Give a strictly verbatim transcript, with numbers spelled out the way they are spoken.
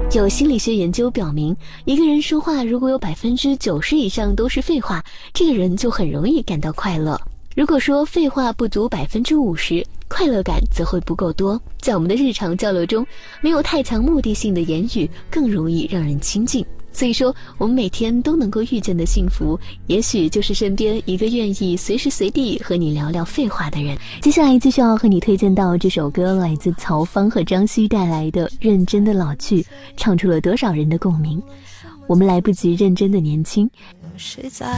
有心理学研究表明，一个人说话如果有百分之九十以上都是废话，这个人就很容易感到快乐。如果说废话不足百分之五十，快乐感则会不够多。在我们的日常交流中，没有太强目的性的言语更容易让人亲近。所以说，我们每天都能够遇见的幸福，也许就是身边一个愿意随时随地和你聊聊废话的人。接下来继续要和你推荐到这首歌，来自曹芳和张希带来的《认真的老去》，唱出了多少人的共鸣。我们来不及认真的年轻， 谁在